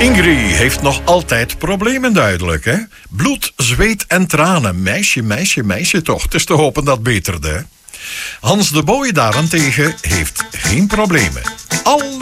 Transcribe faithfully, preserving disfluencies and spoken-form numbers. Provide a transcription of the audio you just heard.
Ingrid heeft nog altijd problemen duidelijk, hè? Bloed, zweet en tranen. Meisje, meisje, meisje toch. Het is te hopen dat beterde. Hans de Boy daarentegen heeft geen problemen. Alle